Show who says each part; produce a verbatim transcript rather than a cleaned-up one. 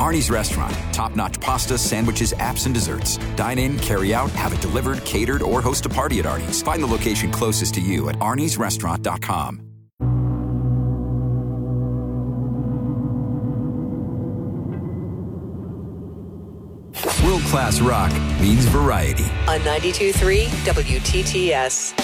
Speaker 1: Arnie's Restaurant. Top-notch pasta, sandwiches, apps, and desserts. Dine in, carry out, have it delivered, catered, or host a party at Arnie's. Find the location closest to you at arnies restaurant dot com. World-class rock means variety.
Speaker 2: On ninety-two point three W T T S.